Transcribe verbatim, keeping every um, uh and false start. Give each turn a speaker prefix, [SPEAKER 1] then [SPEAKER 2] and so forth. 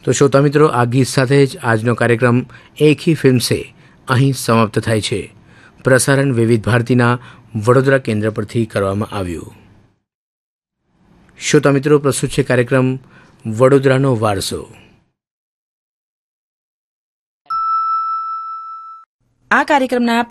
[SPEAKER 1] તો શ્રોતા મિત્રો, આ ગીત સાથે જ આજનો કાર્યક્રમ એક હી ફિલ્મ સે અહીં સમાપ્ત થાય છે. પ્રસારણ વિવિધ ભારતીના વડોદરા કેન્દ્ર પરથી કરવામાં આવ્યું. શ્રોતા મિત્રો, પ્રસ્તુત છે કાર્યક્રમ વડોદરાનો વારસો.
[SPEAKER 2] આ કાર્યક્રમના